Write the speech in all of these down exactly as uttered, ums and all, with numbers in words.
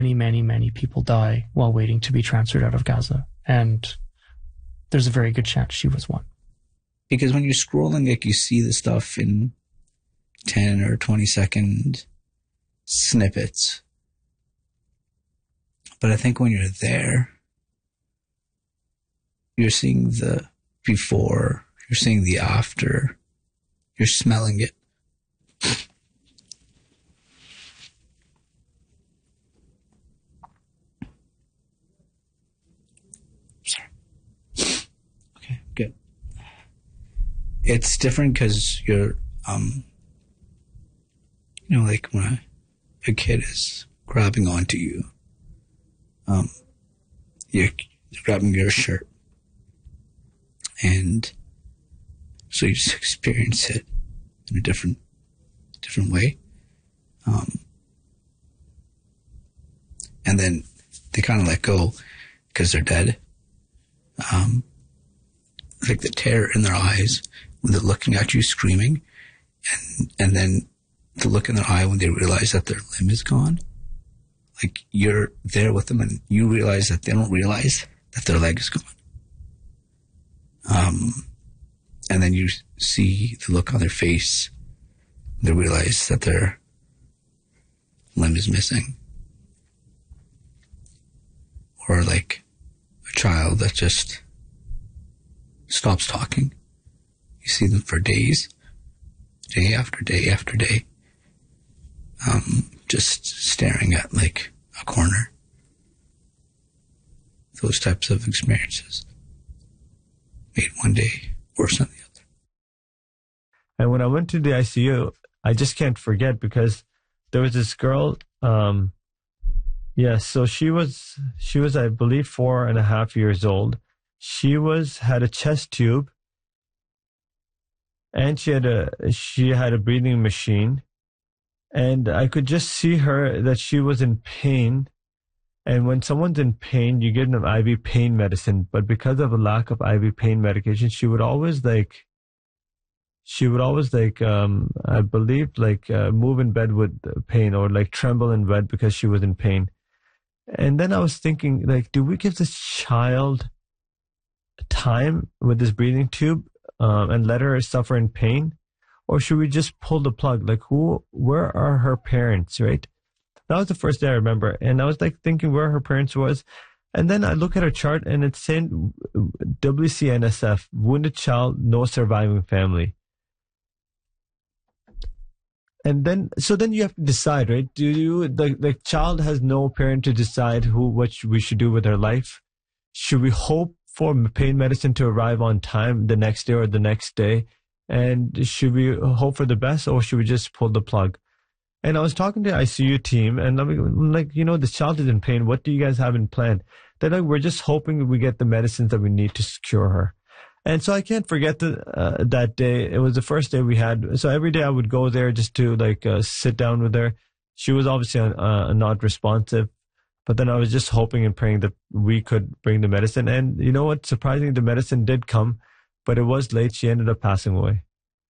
many, many, many people die while waiting to be transferred out of Gaza. And there's a very good chance she was one. Because when you're scrolling, like, you see the stuff in ten or twenty second snippets. But I think when you're there, you're seeing the before, you're seeing the after, you're smelling it. Sorry. Okay, good. It's different because you're, um, you know, like when a, a kid is grabbing onto you, um, you're, you're grabbing your shirt. And so you just experience it in a different, different way. Um, and then they kind of let go because they're dead. Um, like the terror in their eyes when they're looking at you screaming, and, and then the look in their eye when they realize that their limb is gone. Like you're there with them and you realize that they don't realize that their leg is gone. Um, and then you see the look on their face. They realize that their limb is missing. Or like a child that just stops talking. You see them for days, day after day after day, um, just staring at like a corner. Those types of experiences made one day worse than the other. And when I went to the I C U, I just can't forget because there was this girl. Um, yeah, so she was she was I believe four and a half years old. She was had a chest tube, and she had a she had a breathing machine, and I could just see her that she was in pain. And when someone's in pain, you give them I V pain medicine. But because of a lack of I V pain medication, she would always like, she would always like, um, I believe like uh, move in bed with pain or like tremble in bed because she was in pain. And then I was thinking, like, do we give this child time with this breathing tube um, and let her suffer in pain? Or should we just pull the plug? Like, who, where are her parents, right? That was the first day I remember. And I was like thinking where her parents was. And then I look at her chart and it's saying W C N S F, wounded child, no surviving family. And then, so then you have to decide, right? Do you, the, the child has no parent to decide who, what we should do with her life? Should we hope for pain medicine to arrive on time the next day or the next day? And should we hope for the best or should we just pull the plug? And I was talking to the I C U team, and I'm like, you know, this child is in pain. What do you guys have in plan? They're like, we're just hoping we get the medicines that we need to cure her. And so I can't forget the, uh, that day. It was the first day we had. So every day I would go there just to like uh, sit down with her. She was obviously uh, not responsive, but then I was just hoping and praying that we could bring the medicine. And you know what? Surprisingly, the medicine did come, but it was late. She ended up passing away.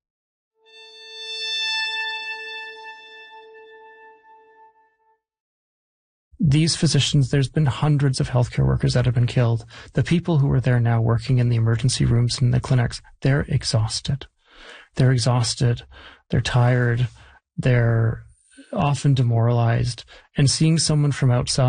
These physicians, there's been hundreds of healthcare workers that have been killed. The people who are there now working in the emergency rooms and the clinics, they're exhausted. They're exhausted. They're tired. They're often demoralized. And seeing someone from outside